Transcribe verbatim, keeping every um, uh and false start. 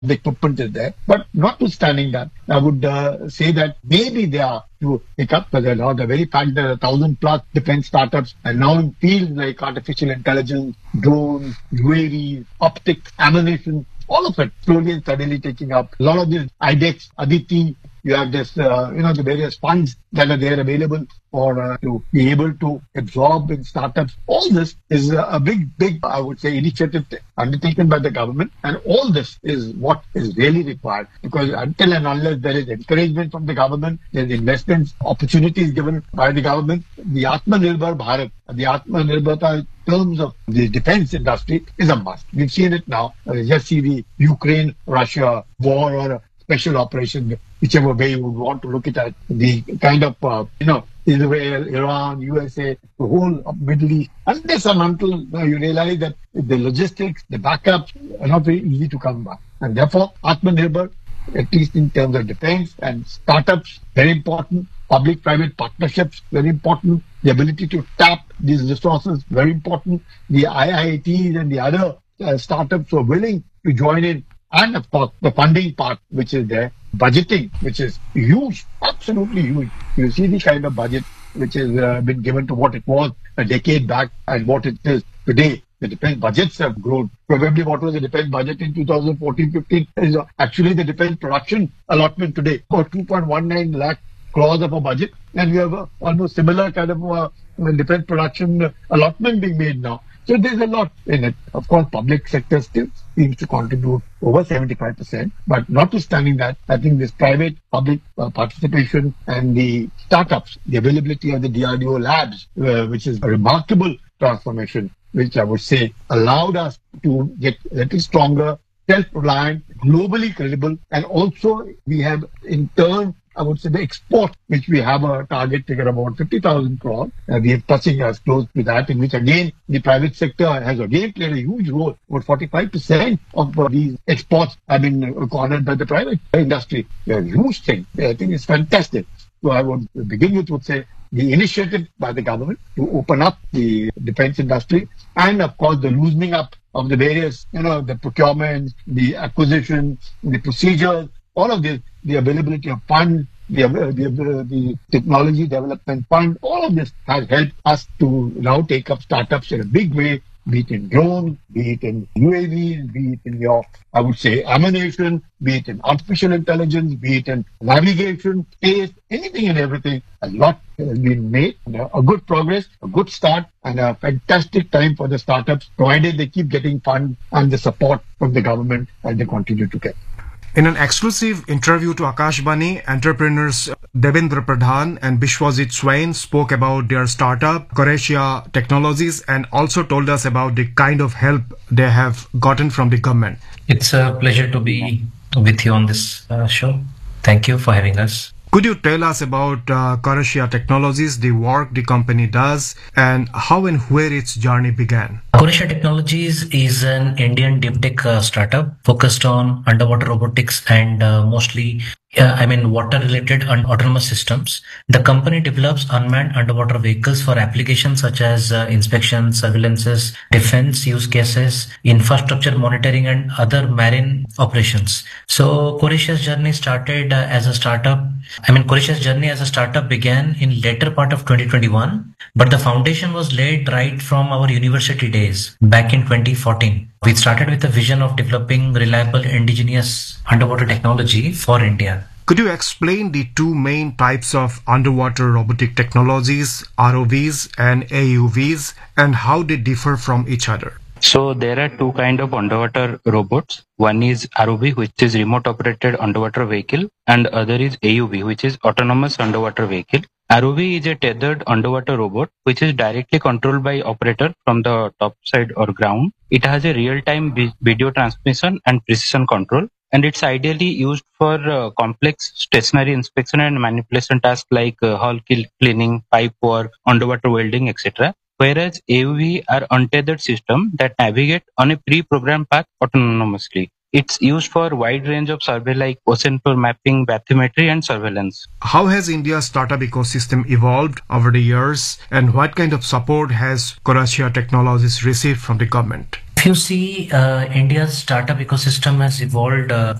the equipment is there. But notwithstanding that, I would uh, say that maybe they are to pick up, but now the very fact that a thousand plus defense startups and now in fields like artificial intelligence, drones, U A Vs, optics, ammunition, all of it slowly and steadily taking up. A lot of these IDEX, Aditi, you have this, uh, you know, the various funds that are there available for uh, to be able to absorb in startups. All this is a, a big, big, I would say, initiative undertaken by the government. And all this is what is really required, because until and unless there is encouragement from the government, there's investments, opportunities given by the government, the Atmanirbhar Bharat, the Atmanirbharta in terms of the defense industry is a must. We've seen it now. Uh, just see the Ukraine-Russia war or a special operation, whichever way you would want to look at it, the kind of, uh, you know, Israel, Iran, U S A, the whole of Middle East, unless and until uh, you realize that the logistics, the backups are not very easy to come by. And therefore, Atmanirbhar, at least in terms of defense and startups, very important. Public-private partnerships, very important. The ability to tap these resources, very important. The I I Ts and the other uh, startups who are willing to join in. And of course, the funding part, which is there, budgeting, which is huge, absolutely huge. You see the kind of budget which has uh, been given to what it was a decade back and what it is today. The defense budgets have grown. Probably what was the defense budget in two thousand fourteen fifteen is actually the defense production allotment today, about two point one nine lakh crores of a budget. And we have a almost similar kind of uh, defense production uh, allotment being made now. So there's a lot in it. Of course, public sector still seems to contribute over seventy-five percent. But notwithstanding that, I think this private public uh, participation and the startups, the availability of the D R D O labs, uh, which is a remarkable transformation, which I would say allowed us to get a little stronger, self-reliant, globally credible, and also we have in turn, I would say the export, which we have a target figure about fifty thousand crores. Uh, we are touching as close to that, in which again, the private sector has again played a huge role. About forty-five percent of uh, these exports have been cornered by the private industry. A huge thing. I think it's fantastic. So I would begin with would say the initiative by the government to open up the defense industry and of course the loosening up of the various, you know, the procurement, the acquisition, the procedures, all of this, the availability of funds, the, the, the technology development fund, all of this has helped us to now take up startups in a big way, be it in drones, be it in U A Vs, be it in your, I would say, ammunition, be it in artificial intelligence, be it in navigation, space, anything and everything. A lot has been made, a good progress, a good start, and a fantastic time for the startups, provided they keep getting funds and the support from the government and they continue to get. In an exclusive interview to Akashvani, entrepreneurs Devendra Pradhan and Bishwajit Swain spoke about their startup, Coracia Technologies, and also told us about the kind of help they have gotten from the government. It's a pleasure to be with you on this uh, show. Thank you for having us. Could you tell us about uh, Coracia Technologies, the work the company does, and how and where its journey began? Coracia Technologies is an Indian deep tech uh, startup focused on underwater robotics and uh, mostly, uh, I mean, water-related and autonomous systems. The company develops unmanned underwater vehicles for applications such as uh, inspection, surveillances, defense use cases, infrastructure monitoring, and other marine operations. So Coracia's journey started uh, as a startup. I mean, Coracia's journey as a startup began in later part of twenty twenty-one, but the foundation was laid right from our university days back in twenty fourteen. We started with a vision of developing reliable indigenous underwater technology for India. Could you explain the two main types of underwater robotic technologies, R O Vs and A U Vs, and how they differ from each other? So there are two kind of underwater robots. One is R O V, which is remote operated underwater vehicle, and other is A U V, which is autonomous underwater vehicle. R O V is a tethered underwater robot which is directly controlled by operator from the top side or ground. It has a real-time video transmission and precision control, and it's ideally used for uh, complex stationary inspection and manipulation tasks like uh, hull cleaning, pipe work, underwater welding, et cetera. Whereas A U V are untethered systems that navigate on a pre-programmed path autonomously. It's used for a wide range of survey like ocean floor mapping, bathymetry, and surveillance. How has India's startup ecosystem evolved over the years, and what kind of support has Coracia Technologies received from the government? If you see, uh, India's startup ecosystem has evolved uh,